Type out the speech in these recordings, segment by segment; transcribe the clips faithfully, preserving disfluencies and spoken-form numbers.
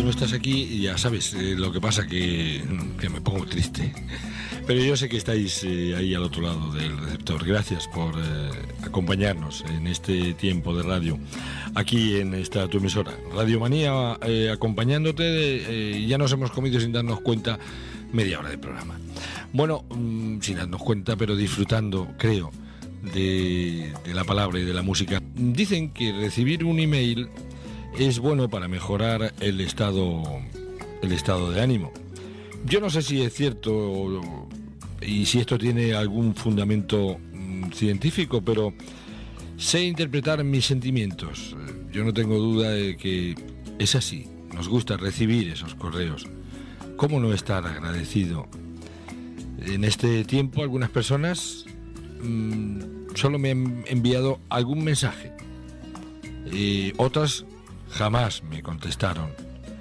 no estás aquí, ya sabes, eh, lo que pasa que, que me pongo triste. Pero yo sé que estáis eh, ahí al otro lado del receptor. Gracias por eh, acompañarnos en este tiempo de radio, aquí en esta tu emisora. Radio Manía, eh, acompañándote. Eh, ya nos hemos comido sin darnos cuenta media hora de programa. Bueno, mmm, sin darnos cuenta, pero disfrutando, creo, de, de la palabra y de la música. Dicen que recibir un email es bueno para mejorar el estado, el estado de ánimo. Yo no sé si es cierto y si esto tiene algún fundamento mmm, científico, pero sé interpretar mis sentimientos. Yo no tengo duda de que es así. Nos gusta recibir esos correos. ¿Cómo no estar agradecido? En este tiempo algunas personas mmm, solo me han enviado algún mensaje. Y otras jamás me contestaron.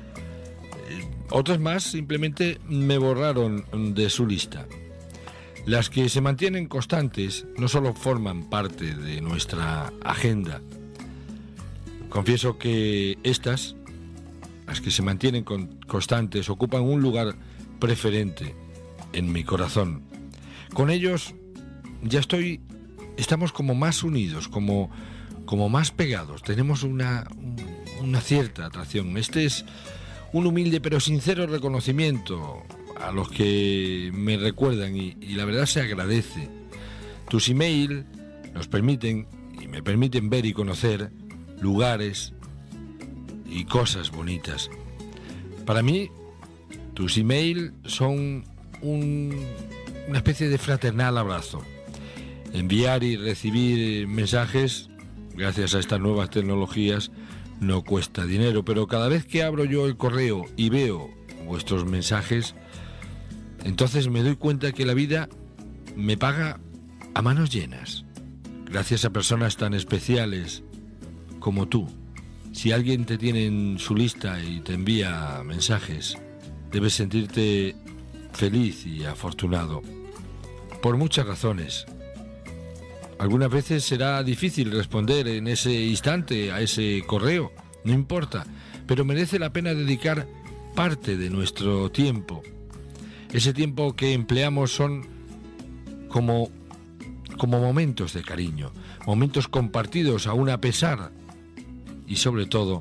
Otras más simplemente me borraron de su lista. Las que se mantienen constantes no solo forman parte de nuestra agenda. Confieso que estas, las que se mantienen con, constantes, ocupan un lugar preferente en mi corazón. Con ellos ya estoy, estamos como más unidos, como, como más pegados. Tenemos una, una cierta atracción. Este es un humilde pero sincero reconocimiento a los que me recuerdan y, y la verdad se agradece. Tus email nos permiten y me permiten ver y conocer lugares y cosas bonitas. Para mí, tus email son un, una especie de fraternal abrazo. Enviar y recibir mensajes, gracias a estas nuevas tecnologías, no cuesta dinero, pero cada vez que abro yo el correo y veo vuestros mensajes, entonces me doy cuenta que la vida me paga a manos llenas, gracias a personas tan especiales como tú. Si alguien te tiene en su lista y te envía mensajes, debes sentirte feliz y afortunado, por muchas razones. Algunas veces será difícil responder en ese instante a ese correo, no importa, pero merece la pena dedicar parte de nuestro tiempo. Ese tiempo que empleamos son como, como momentos de cariño, momentos compartidos aún a pesar y sobre todo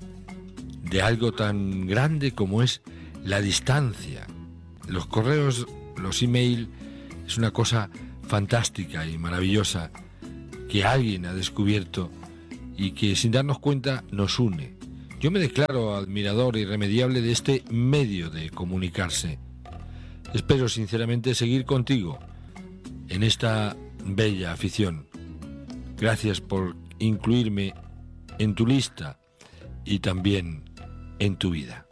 de algo tan grande como es la distancia. Los correos, los email, es una cosa fantástica y maravillosa que alguien ha descubierto y que sin darnos cuenta nos une. Yo me declaro admirador irremediable de este medio de comunicarse. Espero sinceramente seguir contigo en esta bella afición. Gracias por incluirme en tu lista y también en tu vida.